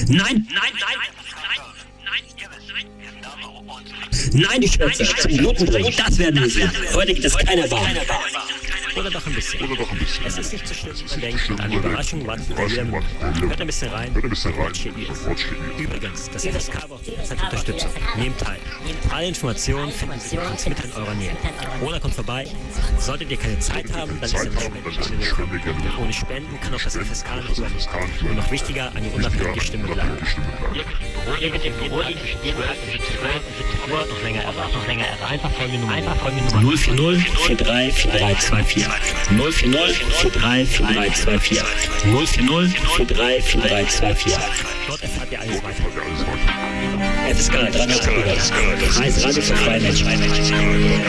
Nein! Nein, die Schwänze zum Bluten bringen, das werden wir sehen. Heute gibt es keine Wahl. Oder doch ein bisschen. Es ist nicht so schlimm, man denkt, und eine Überraschung wartet bei jedem. Hört ein bisschen rein, Wort steht hier. Übrigens, das FSK braucht jederzeit Unterstützung. Nehmt teil. Alle Informationen finden Sie im Transmitter in eurer Nähe. Oder kommt vorbei. Solltet ihr keine Zeit haben, dann ist eine Spende willkommen. Denn ohne Spenden kann auch das FSK nicht überleben. Und noch wichtiger, eine unabhängige Stimme bleiben. Ihr könnt im Büro liegen, ihr gehört um 17 Uhr noch länger erwarten. Einfach folgende Nummer. 040 43 4324. 040 43 4324. 040 43 4324. Dort erfahrt ihr alles weiter. FSK 300. Freies Radio für freie Menschen.